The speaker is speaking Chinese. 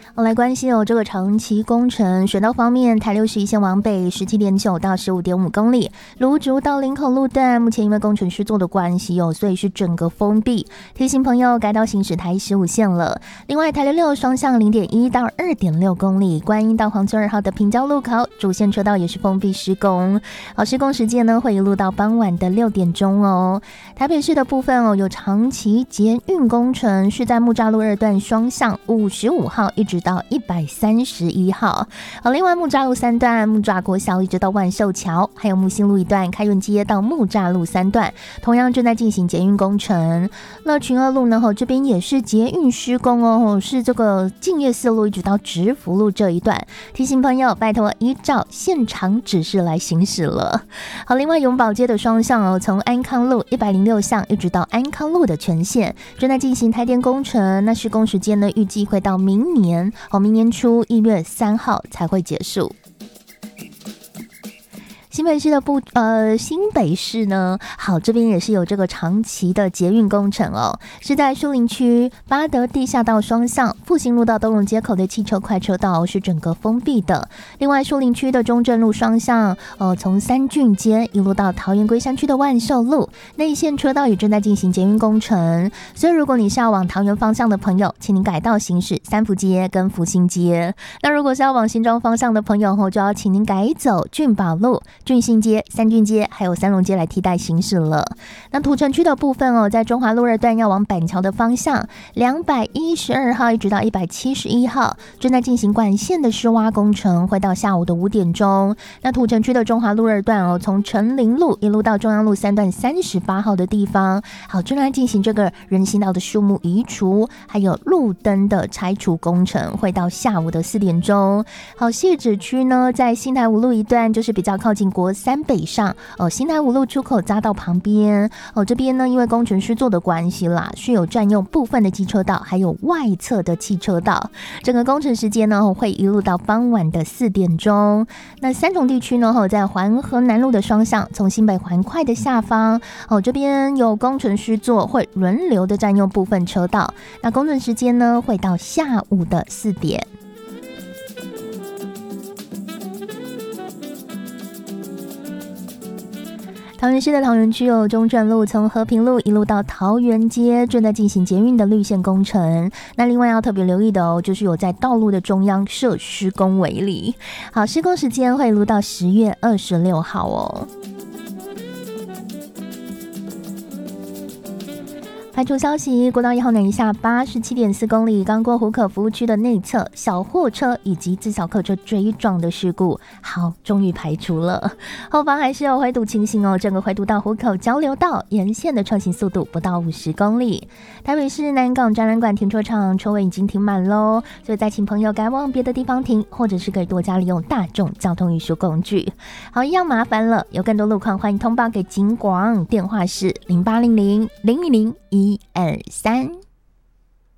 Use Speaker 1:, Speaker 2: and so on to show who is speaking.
Speaker 1: 我来关心这个长期工程。水道方面，台61线往北17.9到15.5公里，芦竹到林口路段目前因为工程施作的关系所以是整个封闭，提醒朋友改道行驶台15线了。另外，台66双向0.1到2.6公里，观音到黄村2号的平交路口主线车道也是封闭施工。施工时间呢会一路到傍晚的6点钟哦。台北市的部分有长期捷运工程，是在木栅路2段双向55号一直到131号。另外木栅路3段木栅国小一直到万寿桥，还有木星路1段开运街到木栅路3段同样正在进行捷运工程。乐群2路呢这边也是捷运施工是这个敬业4路一直到直福路这一段，提醒朋友拜托依照现场指示来行驶了。另外永宝街的双向从安康路106巷一直到安康路的全线正在进行台电工程，那施工时间呢预计会到明年初1月3号才会结束。新北市呢，这边也是有这个长期的捷运工程是在树林区八德地下道双向复兴路到东荣街口的汽车快车道是整个封闭的。另外，树林区的中正路双向从三郡街一路到桃园龟山区的万寿路内线车道也正在进行捷运工程，所以如果你是要往桃园方向的朋友，请您改道行驶三福街跟福兴街。那如果是要往新庄方向的朋友就要请您改走郡宝路、郡信街、三郡街还有三龙街来替代行驶了。那土城区的部分在中华路2段要往板桥的方向212号一直到171号正在进行管线的施挖工程，会到下午的5点钟。那土城区的中华路2段从成林路一路到中央路3段38号的地方正在进行这个人行道的树木移除还有路灯的拆除工程，会到下午的4点钟。汐止区呢在新台五路一段就是比较靠近国三北上新台五路出口匝道旁边这边呢因为工程施作的关系啦，是有占用部分的机车道还有外侧的汽车道，整个工程时间呢会一路到傍晚的4点钟。那三重地区呢在环河南路的双向从新北环快的下方这边有工程施作，会轮流的占用部分车道，那工程时间呢会到下午的4点。桃园市的桃园区中正路从和平路一路到桃园街正在进行捷运的绿线工程。那另外要特别留意的就是有在道路的中央设施工围篱。施工时间会一路到10月26号排除消息，国道1号南下87.4公里，刚过湖口服务区的内侧，小货车以及自小客车追撞的事故，终于排除了。后方还是有回堵情形整个回堵到湖口交流道沿线的车行速度不到50公里。台北市南港展览馆停车场车位已经停满咯，所以再请朋友改往别的地方停，或者是可以多加利用大众交通运输工具。一样麻烦了，有更多路况欢迎通报给警广，电话是0800-010-123。